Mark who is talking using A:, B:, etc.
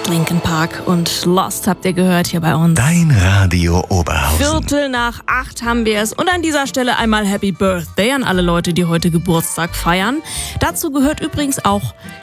A: Linkin Park und Lost habt ihr gehört hier bei uns.
B: Dein Radio Oberhausen.
A: 7:45 haben wir es. Und an dieser Stelle einmal Happy Birthday an alle Leute, die heute Geburtstag feiern. Dazu gehört übrigens auch